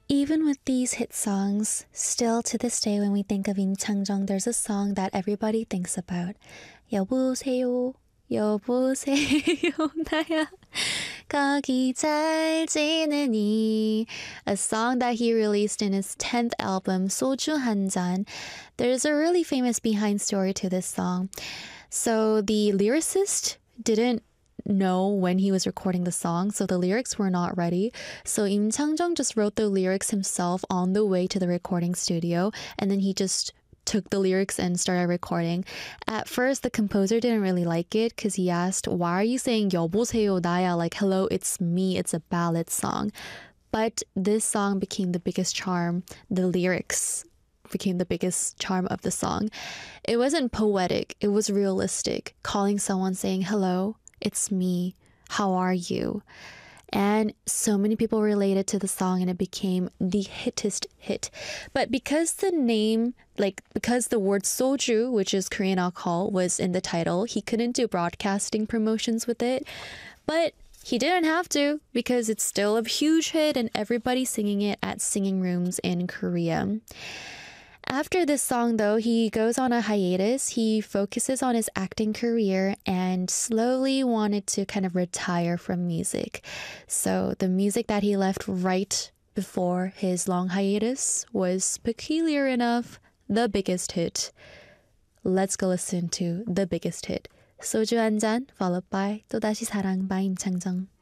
Even with these hit songs, still to this day when we think of Im Chang-jung, there's a song that everybody thinks about. 여보세요, 여보세요, 나야. 거기 잘 지내니. A song that he released in his 10th album, 소주 한 잔. There's a really famous behind story to this song. So the lyricist didn't know when he was recording the song, so the lyrics were not ready. So Im Chang-jung just wrote the lyrics himself on the way to the recording studio, and then he just took the lyrics and started recording. At first, the composer didn't really like it because he asked, why are you saying 여보세요 나야, like hello, it's me, it's a ballad song. But this song became the biggest charm. The lyrics became the biggest charm of the song. It wasn't poetic, it was realistic, calling someone saying hello, it's me, how are you? And so many people related to the song and it became the hittest hit. But because the name, because the word soju, which is Korean alcohol, was in the title, he couldn't do broadcasting promotions with it. But he didn't have to because it's still a huge hit and everybody's singing it at singing rooms in Korea. After this song, though, he goes on a hiatus. He focuses on his acting career and slowly wanted to kind of retire from music. So the music that he left right before his long hiatus was, peculiar enough, the biggest hit. Let's go listen to the biggest hit. 소주 한 잔, followed by 또다시 사랑 by 임창정.